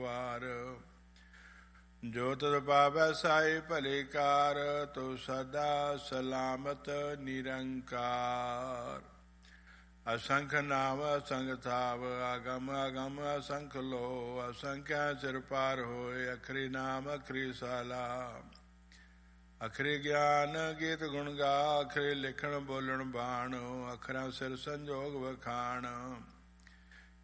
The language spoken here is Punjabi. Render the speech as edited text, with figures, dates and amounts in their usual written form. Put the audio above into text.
ਵਾਰ ਜੋ ਤਦ ਪਾਵੈ ਸਾਈ ਭਲੇ ਕਾਰ, ਤੋ ਸਦਾ ਸਲਾਮਤ ਨਿਰੰਕਾਰ। ਅਸੰਖ ਨਾਮ ਅਸੰਖ ਥਾਵ, ਆਗਮ ਅਗਮ ਅਸੰਖ ਲੋ, ਅਸੰਖਿਆ ਸਿਰ ਪਾਰ ਹੋਏ, ਅਖਰੀ ਨਾਮ ਅਖਰੀ ਸਾਲਾ। ਅਖਰੀ ਗਿਆਨ ਗੀਤ ਗੁਣ ਗਾ, ਅਖਰੀ ਲਿਖਣ ਬੋਲਣ ਬਾਣ, ਅਖਰਾਂ ਸਿਰ ਸੰਜੋਗ ਵਖਾਣ।